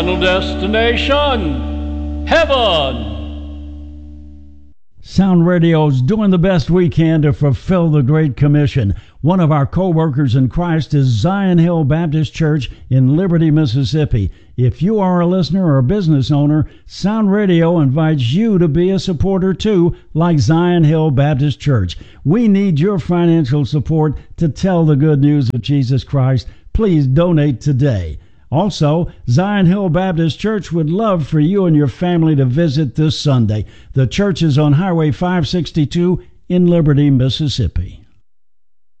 Final destination, heaven. Sound Radio's doing the best we can to fulfill the Great Commission. One of our co-workers in Christ is Zion Hill Baptist Church in Liberty, Mississippi. If you are a listener or a business owner, Sound Radio invites you to be a supporter too, like Zion Hill Baptist Church. We need your financial support to tell the good news of Jesus Christ. Please donate today. Also, Zion Hill Baptist Church would love for you and your family to visit this Sunday. The church is on Highway 562 in Liberty, Mississippi.